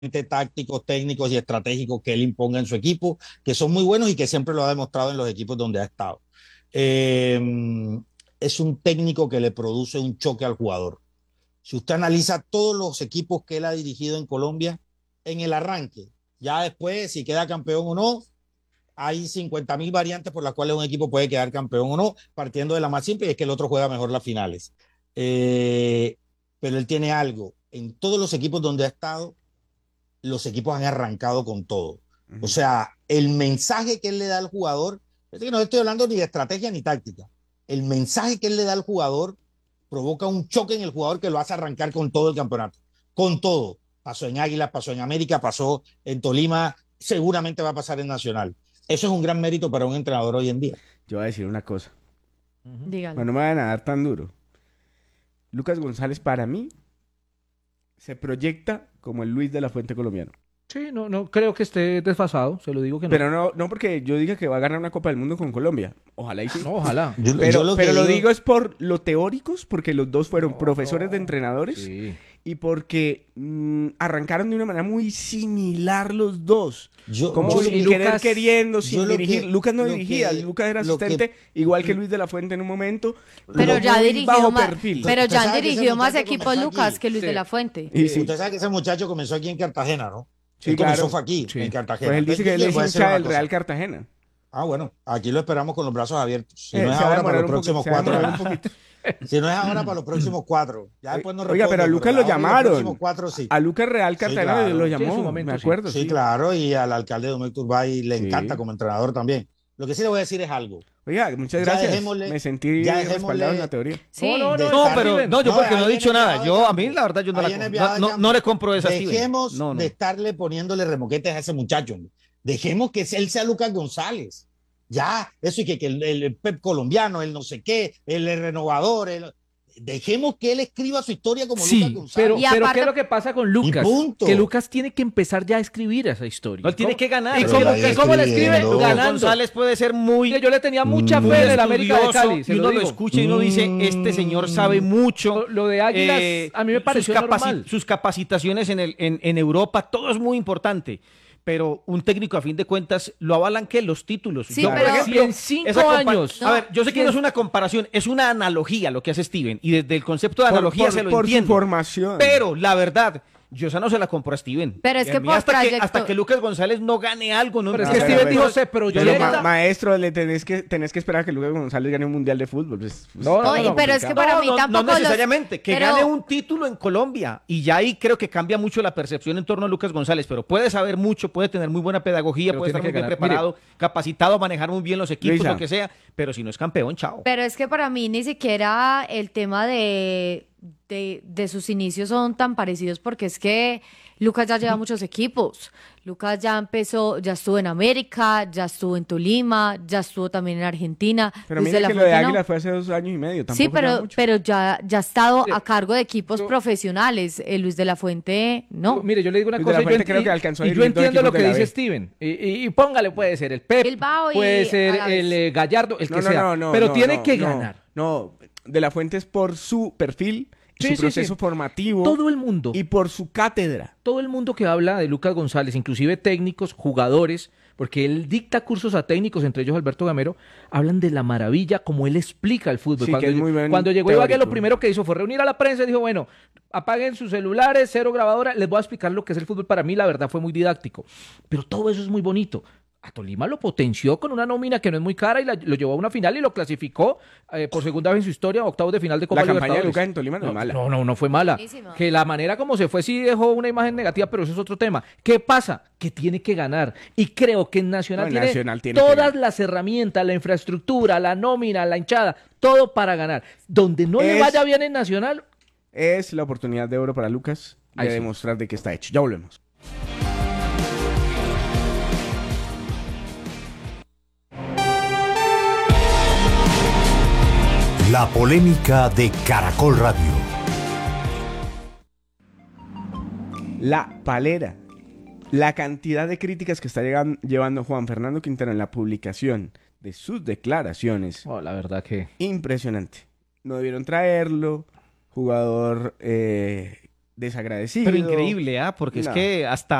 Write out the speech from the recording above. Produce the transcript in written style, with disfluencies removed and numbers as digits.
tácticos, técnicos y estratégicos que él imponga en su equipo, que son muy buenos y que siempre lo ha demostrado en los equipos donde ha estado. Eh, es un técnico que le produce un choque al jugador. Si usted analiza todos los equipos que él ha dirigido en Colombia, en el arranque, ya después, si queda campeón o no, hay 50.000 variantes por las cuales un equipo puede quedar campeón o no, partiendo de la más simple y es que el otro juega mejor las finales. Eh, pero él tiene algo. En todos los equipos donde ha estado, los equipos han arrancado con todo. O Ujú. sea, el mensaje que él le da al jugador, es que no estoy hablando ni de estrategia ni táctica, el mensaje que él le da al jugador provoca un choque en el jugador que lo hace arrancar con todo el campeonato, con todo. Pasó en Águila, pasó en América, pasó en Tolima, seguramente va a pasar en Nacional. Eso es un gran mérito para un entrenador hoy en día. Yo voy a decir una cosa. Ujú. Bueno, Dígalo. no me van a dar tan duro. Lucas González para mí se proyecta como el Luis de la Fuente colombiano. Sí, no creo que esté desfasado, se lo digo que no. Pero no porque yo diga que va a ganar una Copa del Mundo con Colombia. Ojalá y sí. No, ojalá. Yo lo que Pero lo digo, digo es por lo teóricos, porque los dos fueron No, profesores de no. entrenadores Sí. y porque arrancaron de una manera muy similar los dos. yo, Como yo, sin y querer Lucas- queriendo, sin yo lo dirigir. que, Lucas no lo dirigía, que, Lucas era lo que, asistente, igual que Luis de la Fuente en un momento, Pero pero ya muy dirigió bajo más, perfil. pero usted ya han sabe que ese dirigido más muchacho equipos comenzó Lucas aquí. que Luis Sí. de la Fuente. Y sí, Usted sabe que ese muchacho comenzó aquí en Cartagena, ¿no? sí, Él comenzó claro. fue aquí, Sí. en Pues Cartagena. él dice Entonces, que él yo le es voy a decir hincha una del Real cosa. Cartagena. Ah, bueno, aquí lo esperamos con los brazos abiertos. Si no es Se va a ahora, para demorar los un poquito, próximos se va a 4 demorar un años. poquito. Si no es ahora, para los próximos 4. Ya después no Oiga, pero a responde, Lucas pero lo ahora y los próximos llamaron. 4 sí. A Lucas Real Sí, Cartagena lo claro. Sí, en su llamó, me momento sí. acuerdo, Sí, sí. claro. Y al alcalde Domecq Turbay le encanta Sí. como entrenador también. Lo que sí le voy a decir es algo. Oiga, muchas Ya gracias. Me dejémosle, ya sentí respaldado en la dejémosle teoría. No, Sí. no, de no, estar. pero no, yo No, porque no he ahí en dicho nada. enviado de Yo, a mí campo. la verdad, yo no, Ahí en no, enviado de no le campo. compro esa a Steven. Dejemos No, de no. estarle poniéndole remoquetes a ese muchacho. Hombre. Dejemos que él sea Lucas González. Ya, eso y que el Pep colombiano, el no sé qué, el renovador. Dejemos que él escriba su historia como Lucas Sí, pero, Y González. pero ¿qué es aparte, lo que pasa con Y Lucas? Que punto. Lucas tiene que empezar ya a escribir esa historia. No, él tiene ¿Cómo? que ganar. ¿Y Pero cómo, la y cómo la escribe? escribiendo. Lucas Ganando. González puede ser muy, Mire, yo le tenía mucha muy fe en el América de estudioso Cali, se y lo uno lo digo. escucha y uno dice, este señor sabe mucho. Lo de Águilas a mí me pareció normal. Sus capacitaciones en Europa, todo es muy importante. Pero un técnico, a fin de cuentas, lo avalan que los títulos. Sí, Yo, pero- por ejemplo, Si en 5 esa años... No, A ver, yo sé que sí no es- es una comparación, es una analogía lo que hace Steven. Y desde el concepto de analogía se lo por su entiendo. formación. Pero la verdad, yo esa no se la compro a Steven. Pero es Y a que mí por hasta trayecto- hasta que Lucas González no gane algo, no Pero es No, que pero, Steven pero- dijo, se proyecta. Pero maestro, le tenés que esperar a que Lucas González gane un mundial de fútbol. No, no, Oye, no, pero es que complicado. para mí no tampoco los- necesariamente, que pero- gane un título en Colombia. Y ya ahí creo que cambia mucho la percepción en torno a Lucas González, pero puede saber mucho, puede tener muy buena pedagogía, Pero puede tiene estar muy que bien ganar. preparado, capacitado, manejar muy bien los equipos, Luisa. lo que sea, pero si no es campeón, chao. Pero es que para mí ni siquiera el tema de sus inicios son tan parecidos porque es que Lucas ya lleva muchos equipos. Lucas ya empezó, ya estuvo en América, ya estuvo en Tolima, ya estuvo también en Argentina. Pero Luis de mira la que lo de Fuente no. Águila fue hace 2 años y medio. Sí, Tampoco lleva pero, mucho. pero ya ha estado Sí. a cargo de equipos Yo- profesionales. Luis de la Fuente, no. Mire, yo le digo una Luis de la cosa, Fuente creo que alcanzó a y yo dirigir dos entiendo lo equipos que de la dice B. Steven. Y póngale, puede ser el Pep, Bilbao y puede ser Alaves. el Gallardo, el que sea. No, pero no, tiene no, que no, ganar. No, de la Fuente es por su perfil, Sí, su sí, proceso sí. formativo Todo el mundo. y por su cátedra. Todo el mundo que habla de Lucas González, inclusive técnicos, jugadores, porque él dicta cursos a técnicos, entre ellos Alberto Gamero, hablan de la maravilla como él explica el fútbol. Sí, que es muy buen cuando llegó Ibagué, teórico. lo primero que hizo fue reunir a la prensa y dijo, bueno, apaguen sus celulares, cero grabadora, les voy a explicar lo que es el fútbol. Para mí, la verdad, fue muy didáctico. Pero todo eso es muy bonito. A Tolima lo potenció con una nómina que no es muy cara y lo llevó a una final y lo clasificó por segunda vez en su historia a octavos de final de Copa La campaña de Libertadores. Lucas en Tolima no es mala. No fue mala. Buenísima. Que la manera como se fue sí dejó una imagen negativa, pero eso es otro tema. ¿Qué pasa? Que tiene que ganar. Y creo que en Nacional, No, en tiene, Nacional tiene que todas ganar. las herramientas, la infraestructura, la nómina, la hinchada, todo para ganar. Donde no le Es- vaya bien en Nacional, Es la oportunidad de oro para Lucas de Ahí sí. demostrar de que está hecho. Ya volvemos. La polémica de Caracol Radio. La palera. La cantidad de críticas que está llevando Juan Fernando Quintero en la publicación de sus declaraciones. la verdad que... Impresionante. No debieron traerlo. Jugador desagradecido. Pero increíble, porque es No. que hasta